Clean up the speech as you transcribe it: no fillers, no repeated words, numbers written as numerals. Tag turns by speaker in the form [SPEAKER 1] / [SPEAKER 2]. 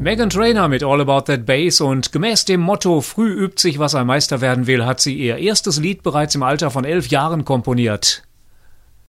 [SPEAKER 1] Meghan Trainor mit All About That Bass und gemäß dem Motto Früh übt sich, was ein Meister werden will, hat sie ihr erstes Lied bereits im Alter von 11 Jahren komponiert.